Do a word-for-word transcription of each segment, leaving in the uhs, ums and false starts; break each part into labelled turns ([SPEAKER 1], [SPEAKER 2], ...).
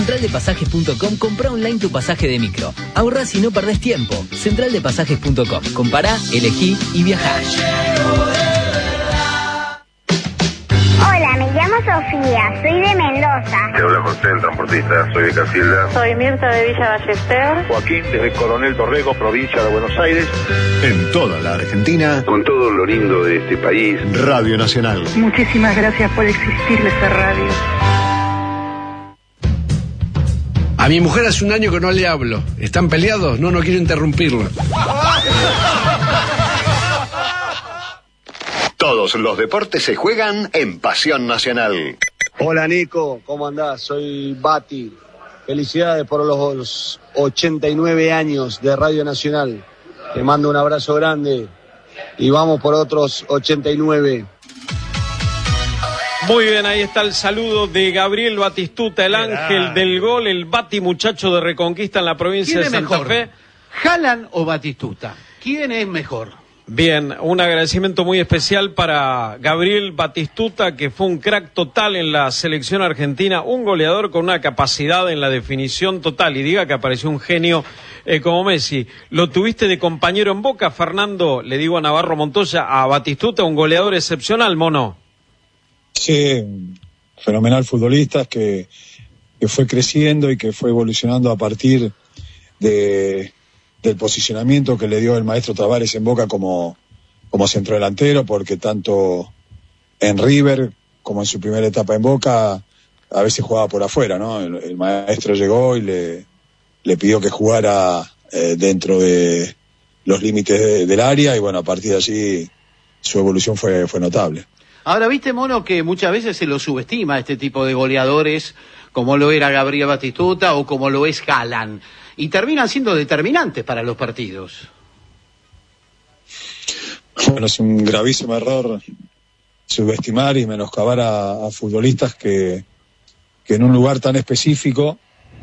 [SPEAKER 1] central de pasajes punto com, comprá online tu pasaje de micro. Ahorrás y no perdés tiempo. central de pasajes punto com. Compará, elegí y viajá.
[SPEAKER 2] Hola, me llamo Sofía, soy de Mendoza.
[SPEAKER 3] Te habla José, el transportista, soy de Casilda.
[SPEAKER 4] Soy Mirta de Villa Ballester.
[SPEAKER 5] Joaquín, desde Coronel Dorrego, provincia de Buenos Aires.
[SPEAKER 6] En toda la Argentina,
[SPEAKER 3] con todo lo lindo de este país,
[SPEAKER 6] Radio Nacional.
[SPEAKER 7] Muchísimas gracias por existir esta radio.
[SPEAKER 8] A mi mujer hace un año que no le hablo. ¿Están peleados? No, no quiero interrumpirlo.
[SPEAKER 6] Todos los deportes se juegan en Pasión Nacional.
[SPEAKER 9] Hola Nico, ¿cómo andás? Soy Bati. Felicidades por los ochenta y nueve años de Radio Nacional. Te mando un abrazo grande y vamos por otros ochenta y nueve.
[SPEAKER 10] Muy bien, ahí está el saludo de Gabriel Batistuta, el ángel del gol, el Bati muchacho de Reconquista en la provincia de Santa
[SPEAKER 11] mejor?
[SPEAKER 10] Fe.
[SPEAKER 11] ¿Haaland o Batistuta? ¿Quién es mejor?
[SPEAKER 10] Bien, un agradecimiento muy especial para Gabriel Batistuta, que fue un crack total en la selección argentina, un goleador con una capacidad en la definición total, y diga que apareció un genio eh, como Messi. Lo tuviste de compañero en Boca, Fernando, le digo a Navarro Montoya, a Batistuta, un goleador excepcional, mono.
[SPEAKER 12] Sí, fenomenal futbolista que, que fue creciendo y que fue evolucionando a partir de... del posicionamiento que le dio el maestro Tavares en Boca como, como centrodelantero, porque tanto en River como en su primera etapa en Boca a veces jugaba por afuera, ¿no? El, el maestro llegó y le, le pidió que jugara eh, dentro de los límites de, del área, y bueno, a partir de allí su evolución fue, fue notable.
[SPEAKER 11] Ahora, viste, Mono, que muchas veces se lo subestima este tipo de goleadores, como lo era Gabriel Batistuta o como lo es Haaland, y terminan siendo determinantes para los partidos.
[SPEAKER 12] Bueno, es un gravísimo error subestimar y menoscabar a, a futbolistas que, que en un lugar tan específico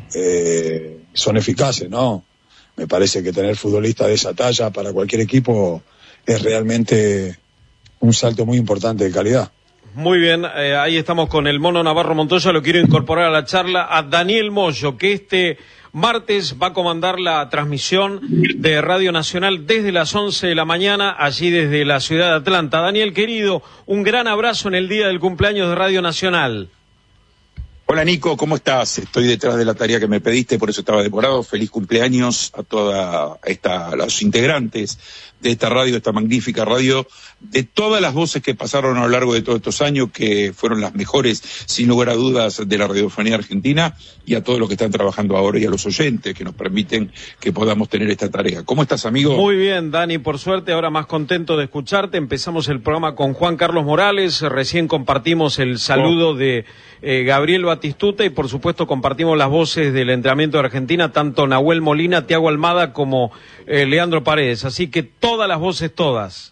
[SPEAKER 12] eh, son eficaces, ¿no? Me parece que tener futbolistas de esa talla para cualquier equipo es realmente un salto muy importante de calidad.
[SPEAKER 10] Muy bien, eh, ahí estamos con el mono Navarro Montoya. Lo quiero incorporar a la charla a Daniel Moyo, que este martes va a comandar la transmisión de Radio Nacional desde las once de la mañana, allí desde la ciudad de Atlanta. Daniel, querido, un gran abrazo en el día del cumpleaños de Radio Nacional.
[SPEAKER 13] Hola Nico, ¿cómo estás? Estoy detrás de la tarea que me pediste, por eso estaba demorado. Feliz cumpleaños a toda esta, a los integrantes de esta radio, esta magnífica radio, de todas las voces que pasaron a lo largo de todos estos años, que fueron las mejores, sin lugar a dudas, de la radiofonía argentina, y a todos los que están trabajando ahora y a los oyentes que nos permiten que podamos tener esta tarea. ¿Cómo estás, amigo?
[SPEAKER 10] Muy bien, Dani, por suerte, ahora más contento de escucharte. Empezamos el programa con Juan Carlos Morales, recién compartimos el saludo oh. de eh, Gabriel Batistuta, y por supuesto compartimos las voces del entrenamiento de Argentina, tanto Nahuel Molina, Thiago Almada como eh, Leandro Paredes, así que todas las voces, todas.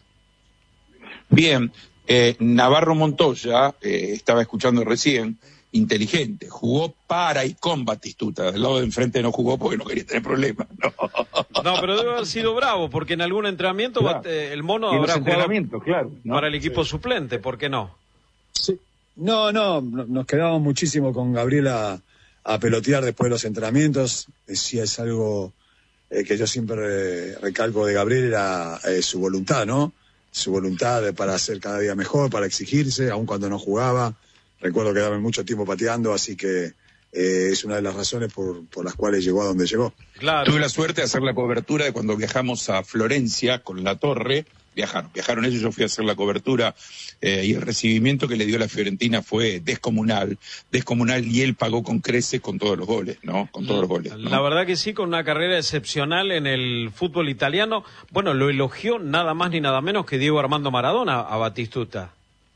[SPEAKER 13] Bien, eh, Navarro Montoya, eh, estaba escuchando recién, inteligente, jugó para y con Batistuta. Del lado de enfrente no jugó porque no quería tener problemas. No,
[SPEAKER 10] no pero debe haber sido bravo, porque en algún entrenamiento claro. eh, el mono habrá jugado
[SPEAKER 13] claro, ¿no?
[SPEAKER 10] para el equipo
[SPEAKER 13] sí.
[SPEAKER 10] suplente, ¿por qué no?
[SPEAKER 12] Sí. No, no, nos quedábamos muchísimo con Gabriela a pelotear después de los entrenamientos. Sí, es algo eh, que yo siempre eh, recalco de Gabriel, era eh, su voluntad, ¿no? Su voluntad para ser cada día mejor, para exigirse, aun cuando no jugaba. Recuerdo que daba mucho tiempo pateando, así que eh, es una de las razones por, por las cuales llegó a donde llegó.
[SPEAKER 13] Claro. Tuve la suerte de hacer la cobertura de cuando viajamos a Florencia con La Torre. Viajaron, viajaron ellos, yo fui a hacer la cobertura eh, y el recibimiento que le dio la Fiorentina fue descomunal, descomunal, y él pagó con creces con todos los goles, ¿no? Con todos los goles, ¿no?
[SPEAKER 10] La verdad que sí, con una carrera excepcional en el fútbol italiano. Bueno, lo elogió nada más ni nada menos que Diego Armando Maradona a Batistuta.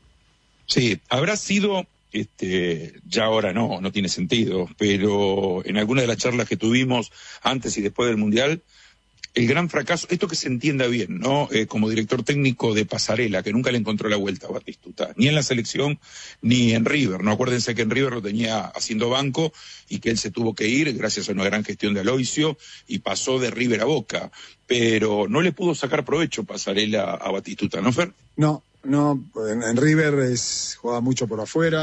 [SPEAKER 13] Sí, habrá sido, este, ya ahora no, no tiene sentido, pero en alguna de las charlas que tuvimos antes y después del Mundial, el gran fracaso, esto que se entienda bien, ¿no? Eh, como director técnico de Pasarela, que nunca le encontró la vuelta a Batistuta, ni en la selección, ni en River, ¿no? Acuérdense que en River lo tenía haciendo banco y que él se tuvo que ir gracias a una gran gestión de Aloisio y pasó de River a Boca, pero no le pudo sacar provecho Pasarela a Batistuta, ¿no, Fer?
[SPEAKER 12] No, no, en, en River es, jugaba mucho por afuera,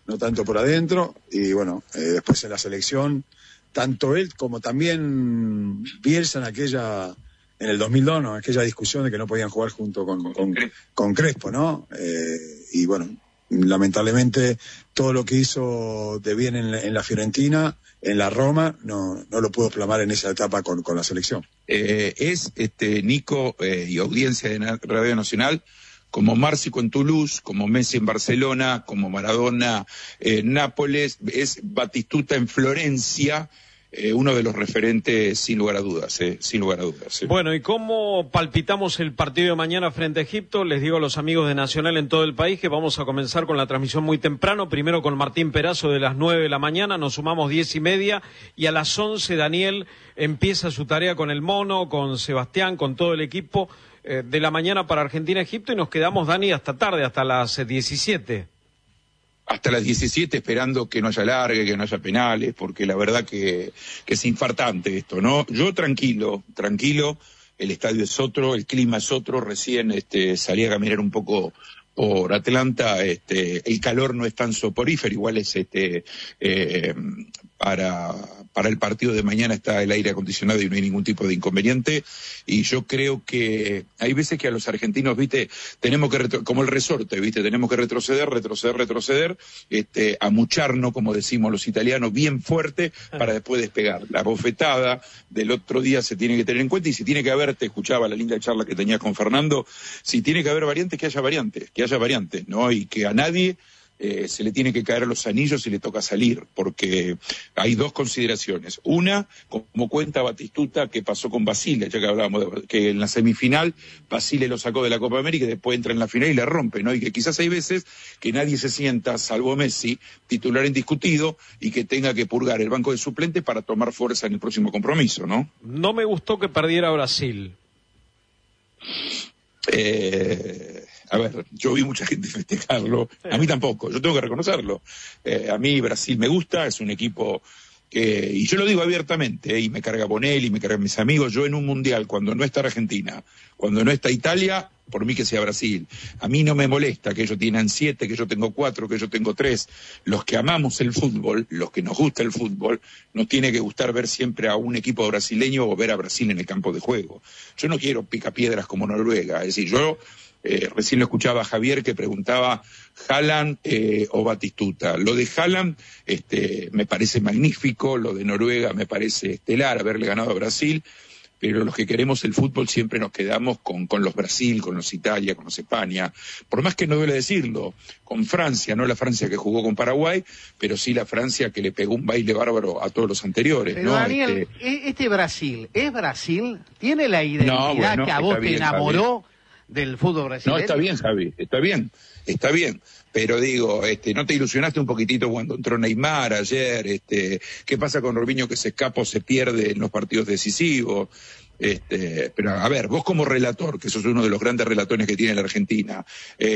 [SPEAKER 12] no tanto por adentro, y bueno, eh, después en la selección, tanto él como también Bielsa en aquella, en el dos mil dos, ¿no? Aquella discusión de que no podían jugar junto con, con, con Crespo, ¿no? Eh, y bueno, lamentablemente todo lo que hizo de bien en la, en la Fiorentina, en la Roma, no, no lo pudo plasmar en esa etapa con, con la selección.
[SPEAKER 13] Eh, es, este, Nico, eh, y audiencia de Radio Nacional, como Márcico en Toulouse, como Messi en Barcelona, como Maradona en Nápoles, es Batistuta en Florencia, eh, uno de los referentes sin lugar a dudas, eh, sin lugar a dudas. Eh.
[SPEAKER 10] Bueno, ¿y cómo palpitamos el partido de mañana frente a Egipto? Les digo a los amigos de Nacional en todo el país que vamos a comenzar con la transmisión muy temprano, primero con Martín Perazo de las nueve de la mañana, nos sumamos diez y media, y a las once Daniel empieza su tarea con el Mono, con Sebastián, con todo el equipo, eh, de la mañana para Argentina-Egipto, y nos quedamos, Dani, hasta tarde, hasta las diecisiete.
[SPEAKER 13] Hasta las diecisiete, esperando que no haya largue, que no haya penales, porque la verdad que, que es infartante esto, ¿no? Yo tranquilo, tranquilo, el estadio es otro, el clima es otro, recién este, salí a caminar un poco por Atlanta, este, el calor no es tan soporífero, igual es este, eh, para, para el partido de mañana está el aire acondicionado y no hay ningún tipo de inconveniente, y yo creo que hay veces que a los argentinos, viste, tenemos que, retro, como el resorte, viste, tenemos que retroceder, retroceder, retroceder, este, amucharnos, como decimos los italianos, bien fuerte, para después despegar. La bofetada del otro día se tiene que tener en cuenta, y si tiene que haber, te escuchaba la linda charla que tenías con Fernando, si tiene que haber variantes, que haya variantes, que haya variantes, ¿no? Y que a nadie eh, se le tiene que caer a los anillos y le toca salir, porque hay dos consideraciones. Una, como cuenta Batistuta, que pasó con Basile, ya que hablábamos de que en la semifinal Basile lo sacó de la Copa América y después entra en la final y la rompe, ¿no? Y que quizás hay veces que nadie se sienta, salvo Messi, titular indiscutido, y que tenga que purgar el banco de suplentes para tomar fuerza en el próximo compromiso, ¿no?
[SPEAKER 10] No me gustó que perdiera Brasil.
[SPEAKER 13] Eh, a ver, yo vi mucha gente festejarlo, a mí tampoco, yo tengo que reconocerlo. Eh, a mí Brasil me gusta, es un equipo que, y yo lo digo abiertamente, eh, y me carga Bonelli, me cargan mis amigos, yo en un mundial, cuando no está Argentina, cuando no está Italia, por mí que sea Brasil. A mí no me molesta que ellos tienen siete, que yo tengo cuatro, que yo tengo tres. Los que amamos el fútbol, los que nos gusta el fútbol, nos tiene que gustar ver siempre a un equipo brasileño o ver a Brasil en el campo de juego. Yo no quiero picapiedras como Noruega, es decir, yo eh, recién lo escuchaba a Javier que preguntaba Haaland eh, o Batistuta. Lo de Haaland este, me parece magnífico, lo de Noruega me parece estelar, haberle ganado a Brasil, pero los que queremos el fútbol siempre nos quedamos con, con los Brasil, con los Italia, con los España, por más que no duele decirlo, con Francia, no la Francia que jugó con Paraguay, pero sí la Francia que le pegó un baile bárbaro a todos los anteriores.
[SPEAKER 11] Pero
[SPEAKER 13] ¿no?
[SPEAKER 11] Daniel, este... este Brasil, ¿es Brasil? ¿Tiene la identidad no, bueno, que a vos te bien, enamoró Javi. Del fútbol brasileño?
[SPEAKER 13] No, está bien, Javi, está bien, está bien. Pero digo, este, ¿no te ilusionaste un poquitito cuando entró Neymar ayer? Este, ¿qué pasa con Robinho que se escapa o se pierde en los partidos decisivos? Este, pero a ver, vos como relator, que sos uno de los grandes relatores que tiene la Argentina,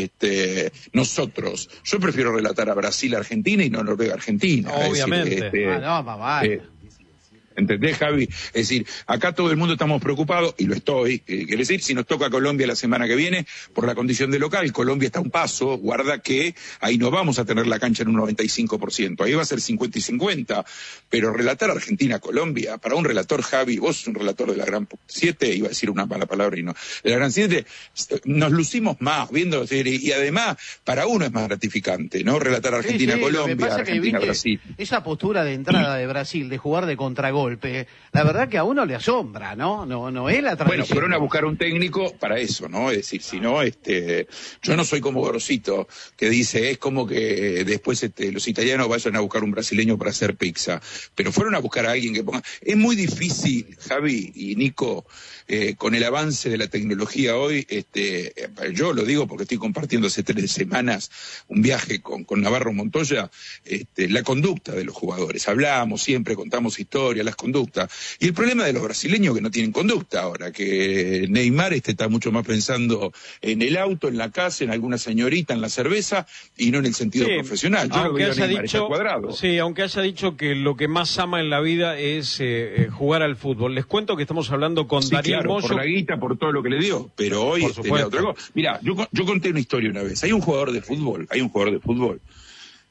[SPEAKER 13] este, nosotros, yo prefiero relatar a Brasil-Argentina y no Noruega-Argentina.
[SPEAKER 10] Obviamente.
[SPEAKER 13] Es decir, este,
[SPEAKER 11] ah, no, mamá. Eh,
[SPEAKER 13] ¿entendés, Javi? Es decir, acá todo el mundo estamos preocupados, y lo estoy, eh, quiere decir, si nos toca Colombia la semana que viene, por la condición de local, Colombia está a un paso, guarda que ahí no vamos a tener la cancha en un noventa y cinco por ciento, ahí va a ser cincuenta y cincuenta, pero relatar Argentina-Colombia, para un relator, Javi, vos sos un relator de la gran siete, iba a decir una mala palabra y no, de la gran siete, nos lucimos más, viendo, y además, para uno es más gratificante, ¿no? Relatar Argentina-Colombia,
[SPEAKER 11] sí, sí,
[SPEAKER 13] Argentina-Brasil.
[SPEAKER 11] Esa postura de entrada de Brasil, de jugar de contragol, la verdad que a uno le asombra, ¿no? No, no es la tradición.
[SPEAKER 13] Bueno, fueron a buscar un técnico para eso, ¿no? Es decir, si no, este, yo no soy como Gorosito, que dice, es como que después este, los italianos vayan a buscar un brasileño para hacer pizza, pero fueron a buscar a alguien que ponga. Es muy difícil, Javi y Nico, eh, con el avance de la tecnología hoy, este, yo lo digo porque estoy compartiendo hace tres semanas un viaje con, con Navarro Montoya, este, la conducta de los jugadores. Hablamos siempre, contamos historias, las conductas. Y el problema de los brasileños que no tienen conducta ahora, que Neymar este está mucho más pensando en el auto, en la casa, en alguna señorita, en la cerveza, y no en el sentido sí, profesional. Yo
[SPEAKER 10] aunque
[SPEAKER 13] lo
[SPEAKER 10] haya dicho, sí, aunque haya dicho que lo que más ama en la vida es eh, eh, jugar al fútbol. Les cuento que estamos hablando con
[SPEAKER 13] sí,
[SPEAKER 10] Darío
[SPEAKER 13] claro,
[SPEAKER 10] Moyo.
[SPEAKER 13] por la guita, por todo lo que le dio, pero hoy este, le da otra cosa. Mirá, yo, yo conté una historia una vez. Hay un jugador de fútbol, hay un jugador de fútbol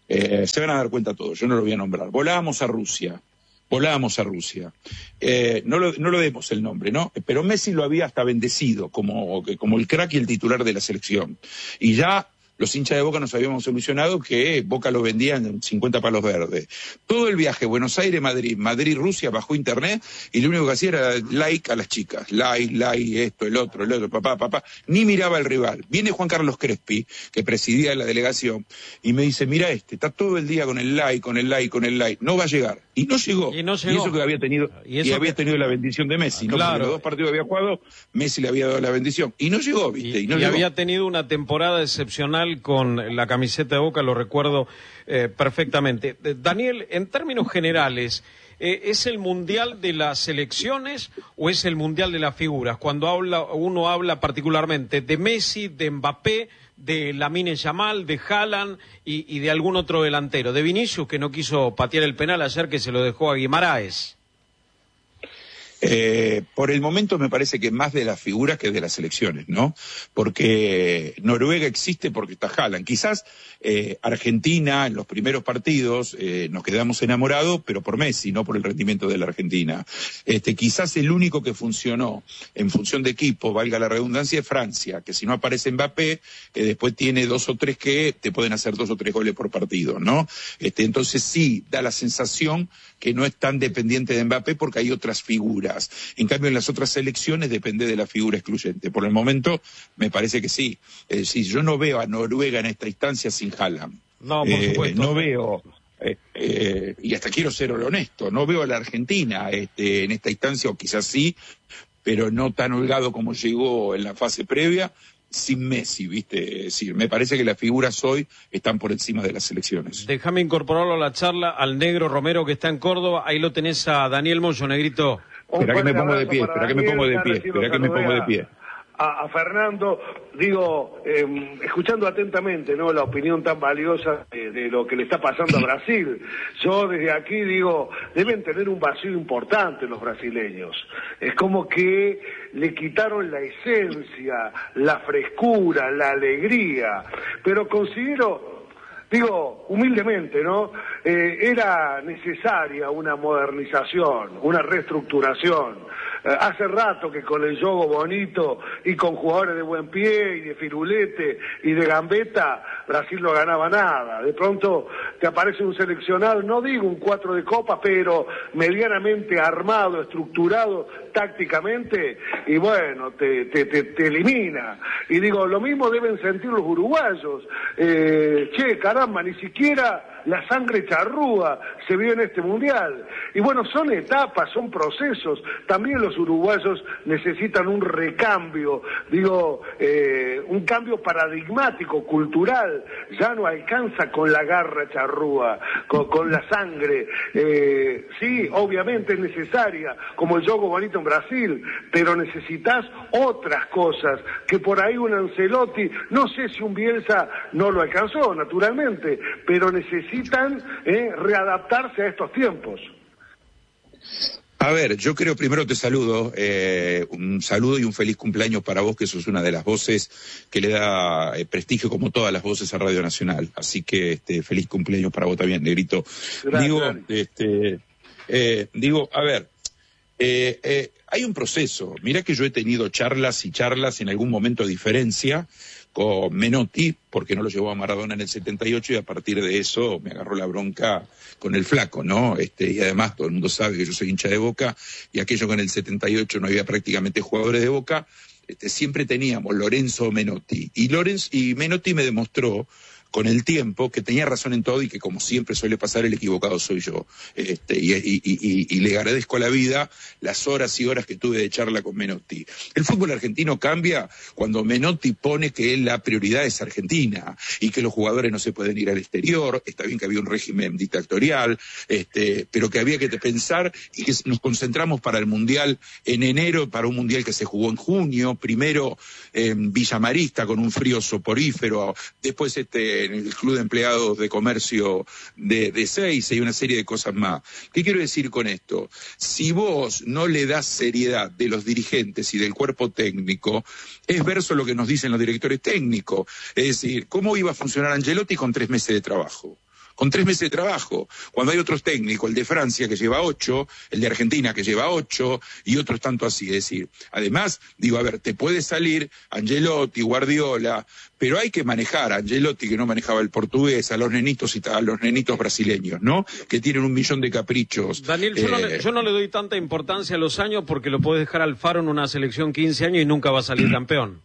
[SPEAKER 13] Eh, se van a dar cuenta todos, yo no lo voy a nombrar. Volábamos a Rusia, volábamos a Rusia. Eh, no, lo, no lo demos el nombre, ¿no? Pero Messi lo había hasta bendecido como, como el crack y el titular de la selección. Y ya los hinchas de Boca nos habíamos solucionado que Boca lo vendía en cincuenta palos verdes. Todo el viaje, Buenos Aires-Madrid, Madrid-Rusia, bajó internet y lo único que hacía era like a las chicas. Like, like, esto, el otro, el otro, papá, papá. Ni miraba al rival. Viene Juan Carlos Crespi, que presidía la delegación, y me dice, mira este, está todo el día con el like, con el like, con el like. No va a llegar. Y no llegó.
[SPEAKER 10] Y, no llegó.
[SPEAKER 13] Y eso que había tenido, y, eso y había que... tenido la bendición de Messi. Ah, ¿no? Claro. Porque los dos partidos había jugado, Messi le había dado la bendición. Y no llegó, ¿viste?
[SPEAKER 10] Y,
[SPEAKER 13] y, no
[SPEAKER 10] y
[SPEAKER 13] llegó.
[SPEAKER 10] había tenido una temporada excepcional con la camiseta de Boca, lo recuerdo eh, perfectamente. Eh, Daniel, en términos generales, eh, ¿es el mundial de las selecciones o es el mundial de las figuras? Cuando habla, uno habla particularmente de Messi, de Mbappé, de Lamine Yamal, de Haaland y, y de algún otro delantero. De Vinicius, que no quiso patear el penal ayer, que se lo dejó a Guimaraes.
[SPEAKER 13] Eh, por el momento me parece que más de las figuras que de las selecciones, ¿no? Porque Noruega existe porque está Haaland. Quizás eh, Argentina en los primeros partidos eh, nos quedamos enamorados, pero por Messi, no por el rendimiento de la Argentina. Este, quizás el único que funcionó en función de equipo, valga la redundancia, es Francia, que si no aparece Mbappé, eh, después tiene dos o tres que te pueden hacer dos o tres goles por partido, ¿no? Este, entonces sí, da la sensación que no es tan dependiente de Mbappé porque hay otras figuras. En cambio, en las otras selecciones depende de la figura excluyente. Por el momento, me parece que sí. Es decir, yo no veo a Noruega en esta instancia sin Haaland.
[SPEAKER 10] No, por
[SPEAKER 13] eh,
[SPEAKER 10] supuesto.
[SPEAKER 13] No veo, eh, eh, y hasta quiero ser honesto, no veo a la Argentina este, en esta instancia, o quizás sí, pero no tan holgado como llegó en la fase previa, sin Messi, ¿viste? Es decir, me parece que las figuras hoy están por encima de las selecciones.
[SPEAKER 10] Déjame incorporarlo a la charla al negro Romero, que está en Córdoba. Ahí lo tenés a Daniel Moyo, negrito.
[SPEAKER 13] Espera que me pongo de pie, espera que me pongo de pie, espera que me pongo de pie.
[SPEAKER 5] A, a Fernando, digo, eh, escuchando atentamente, ¿no?, la opinión tan valiosa de, de lo que le está pasando a Brasil. Yo desde aquí digo, deben tener un vacío importante los brasileños. Es como que le quitaron la esencia, la frescura, la alegría. Pero considero, digo, humildemente, ¿no?, eh, era necesaria una modernización, una reestructuración. Eh, hace rato que con el juego bonito y con jugadores de buen pie y de firulete y de gambeta, Brasil no ganaba nada. De pronto te aparece un seleccionado, no digo un cuatro de copa, pero medianamente armado, estructurado tácticamente, y bueno, te, te, te, te elimina. Y digo, lo mismo deben sentir los uruguayos. Eh, che, caramba, ni siquiera la sangre charrúa se vio en este mundial. Y bueno, son etapas, son procesos. También los uruguayos necesitan un recambio, digo, eh, un cambio paradigmático, cultural. Ya no alcanza con la garra charrúa, con, con la sangre. Eh, sí, obviamente es necesaria, como el juego bonito en Brasil, pero necesitas otras cosas, que por ahí un Ancelotti, no sé si un Bielsa no lo alcanzó, naturalmente, pero necesitan eh, readaptarse a estos tiempos.
[SPEAKER 13] A ver, yo creo, primero te saludo, eh, un saludo y un feliz cumpleaños para vos, que sos una de las voces que le da eh, prestigio, como todas las voces, a Radio Nacional. Así que este, feliz cumpleaños para vos también, negrito.
[SPEAKER 5] Gracias.
[SPEAKER 13] Digo, este, eh, digo, a ver, eh, eh, hay un proceso. Mirá que yo he tenido charlas y charlas, en algún momento de diferencia, con Menotti, porque no lo llevó a Maradona en el setenta y ocho, y a partir de eso me agarró la bronca con el flaco, ¿no? Este, y además todo el mundo sabe que yo soy hincha de Boca, y aquello que en el setenta y ocho no había prácticamente jugadores de Boca, este, siempre teníamos Lorenzo o Menotti. Y Lorenzo, y Menotti me demostró con el tiempo que tenía razón en todo, y que, como siempre suele pasar, el equivocado soy yo. Este, y, y, y, y le agradezco a la vida las horas y horas que tuve de charla con Menotti. El fútbol argentino cambia cuando Menotti pone que la prioridad es Argentina y que los jugadores no se pueden ir al exterior. Está bien que había un régimen dictatorial, este, pero que había que pensar, y que nos concentramos para el Mundial en enero, para un Mundial que se jugó en junio, primero en Villa Marista con un frío soporífero, después este en el Club de Empleados de Comercio de, de Seiza, y una serie de cosas más. ¿Qué quiero decir con esto? Si vos no le das seriedad de los dirigentes y del cuerpo técnico, es verso lo que nos dicen los directores técnicos. Es decir, ¿cómo iba a funcionar Ancelotti con tres meses de trabajo? con tres meses de trabajo. Cuando hay otros técnicos, el de Francia que lleva ocho, el de Argentina que lleva ocho, y otros tanto así. Es decir, además, digo, a ver, te puede salir Ancelotti, Guardiola, pero hay que manejar a Ancelotti, que no manejaba el portugués, a los nenitos y a los nenitos brasileños, ¿no? Que tienen un millón de caprichos.
[SPEAKER 10] Daniel, yo, eh... no le, yo no le doy tanta importancia a los años porque lo puedes dejar Alfaro en una selección quince años y nunca va a salir campeón.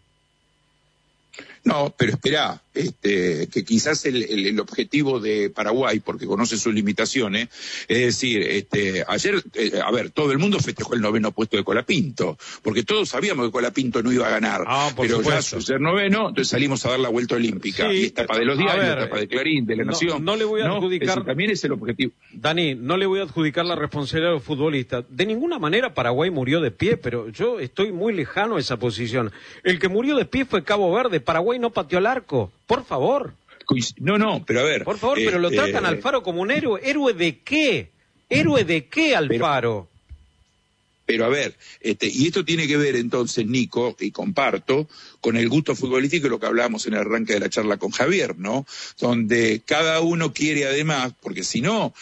[SPEAKER 13] No, pero esperá, este, que quizás el, el, el objetivo de Paraguay, porque conoce sus limitaciones, es decir, este, ayer, eh, a ver, todo el mundo festejó el noveno puesto de Colapinto, porque todos sabíamos que Colapinto no iba a ganar,
[SPEAKER 10] ah,
[SPEAKER 13] pero
[SPEAKER 10] supuesto.
[SPEAKER 13] ya ser noveno, entonces salimos a dar la vuelta olímpica,
[SPEAKER 10] sí,
[SPEAKER 13] y es tapa de los diarios, ver, tapa de Clarín, de La
[SPEAKER 10] no,
[SPEAKER 13] Nación.
[SPEAKER 10] No le voy a
[SPEAKER 13] ¿no?
[SPEAKER 10] adjudicar...
[SPEAKER 13] Es decir, también es el objetivo.
[SPEAKER 10] Dani, no le voy a adjudicar la responsabilidad a los futbolistas. De ninguna manera Paraguay murió de pie, pero yo estoy muy lejano a esa posición. El que murió de pie fue Cabo Verde, Paraguay no pateó al arco, por favor.
[SPEAKER 13] No, no, pero a ver...
[SPEAKER 10] Por favor, pero lo
[SPEAKER 13] eh,
[SPEAKER 10] tratan a Alfaro como un héroe. ¿Héroe de qué? ¿Héroe de qué, Alfaro?
[SPEAKER 13] Pero, pero a ver, este, y esto tiene que ver entonces, Nico, y comparto, con el gusto futbolístico, lo que hablábamos en el arranque de la charla con Javier, ¿no? Donde cada uno quiere además, porque si no,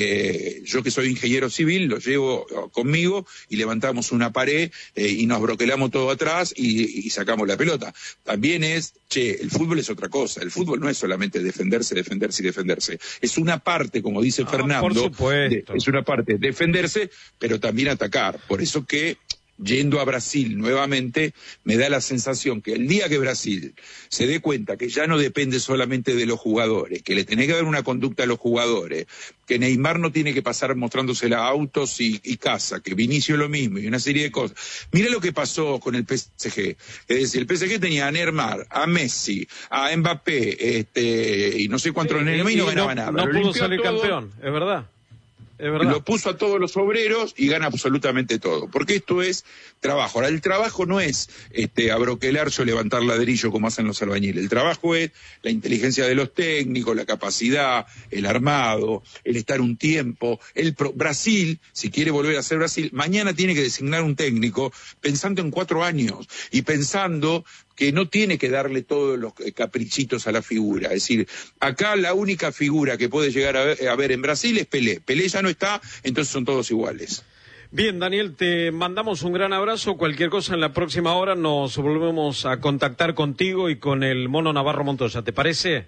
[SPEAKER 13] eh, yo que soy ingeniero civil, lo llevo conmigo y levantamos una pared eh, y nos broquelamos todo atrás y, y sacamos la pelota. También es, che, el fútbol es otra cosa, el fútbol no es solamente defenderse, defenderse y defenderse. Es una parte, como dice
[SPEAKER 10] ah,
[SPEAKER 13] Fernando,
[SPEAKER 10] por supuesto.
[SPEAKER 13] De, es una parte defenderse, pero también atacar. Por eso que... Yendo a Brasil nuevamente, me da la sensación que el día que Brasil se dé cuenta que ya no depende solamente de los jugadores, que le tenés que dar una conducta a los jugadores, que Neymar no tiene que pasar mostrándosela a autos y, y casa, que Vinicio lo mismo y una serie de cosas. Mira lo que pasó con el P S G. Es decir, el P S G tenía a Neymar, a Messi, a Mbappé, este, y no sé cuántos en el medio y no ganaba nada.
[SPEAKER 10] No pudo salir todo, campeón, es verdad. Es verdad.
[SPEAKER 13] Lo puso a todos los obreros y gana absolutamente todo, porque esto es trabajo. Ahora, el trabajo no es este, abroquelarse o levantar ladrillo como hacen los albañiles. El trabajo es la inteligencia de los técnicos, la capacidad, el armado, el estar un tiempo. El pro... Brasil, si quiere volver a ser Brasil, mañana tiene que designar un técnico pensando en cuatro años y pensando que no tiene que darle todos los caprichitos a la figura. Es decir, acá la única figura que puede llegar a ver, a ver en Brasil es Pelé. Pelé ya no está, entonces son todos iguales.
[SPEAKER 10] Bien, Daniel, te mandamos un gran abrazo. Cualquier cosa en la próxima hora nos volvemos a contactar contigo y con el Mono Navarro Montoya. ¿Te parece?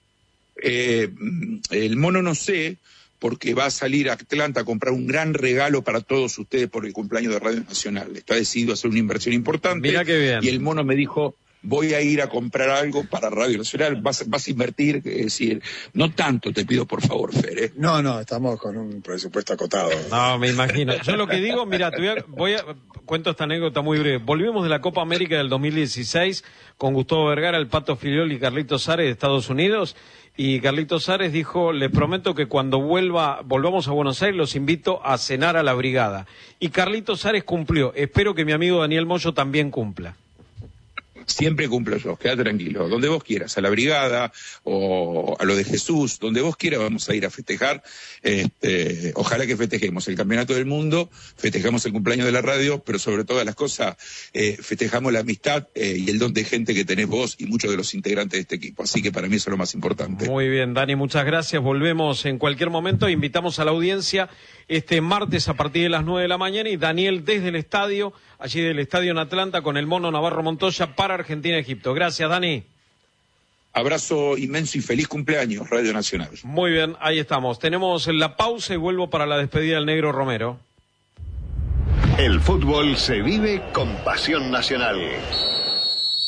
[SPEAKER 13] Eh, el Mono no sé, porque va a salir a Atlanta a comprar un gran regalo para todos ustedes por el cumpleaños de Radio Nacional. Está decidido a hacer una inversión importante.
[SPEAKER 10] Mira qué bien.
[SPEAKER 13] Y el Mono me dijo, voy a ir a comprar algo para Radio Nacional, vas, vas a invertir, es decir, no tanto, te pido por favor, Fer, ¿eh?
[SPEAKER 12] No, no, estamos con un presupuesto acotado.
[SPEAKER 10] No, me imagino. Yo lo que digo, mira, te voy a, voy a cuento esta anécdota muy breve. Volvimos de la Copa América del dos mil dieciséis con Gustavo Vergara, el Pato Filiol y Carlitos Ares de Estados Unidos. Y Carlitos Ares dijo, les prometo que cuando vuelva, volvamos a Buenos Aires, los invito a cenar a la brigada. Y Carlitos Ares cumplió. Espero que mi amigo Daniel Moyo también cumpla.
[SPEAKER 13] Siempre cumplo yo, queda tranquilo, donde vos quieras, a la brigada o a lo de Jesús, donde vos quieras vamos a ir a festejar, este, ojalá que festejemos el campeonato del mundo, festejamos el cumpleaños de la radio, pero sobre todas las cosas eh, festejamos la amistad eh, y el don de gente que tenés vos y muchos de los integrantes de este equipo, así que para mí eso es lo más importante.
[SPEAKER 10] Muy bien, Dani, muchas gracias, volvemos en cualquier momento, invitamos a la audiencia este martes a partir de las nueve de la mañana y Daniel desde el estadio, allí del estadio en Atlanta con el Mono Navarro Montoya para Argentina-Egipto. Gracias, Dani.
[SPEAKER 13] Abrazo inmenso y feliz cumpleaños, Radio Nacional.
[SPEAKER 10] Muy bien, ahí estamos. Tenemos la pausa y vuelvo para la despedida del Negro Romero.
[SPEAKER 6] El fútbol se vive con Pasión Nacional.